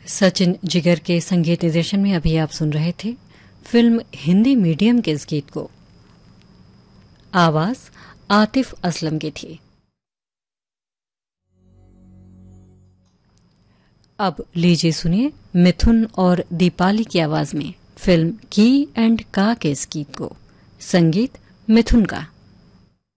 सचिन जिगर के संगीत निर्देशन में अभी आप सुन रहे थे फिल्म हिंदी मीडियम के इस गीत को। आवाज आतिफ असलम की थी। अब लीजिए सुनिए मिथुन और दीपाली की आवाज में फिल्म की एंड का के इस गीत को। संगीत मिथुन का।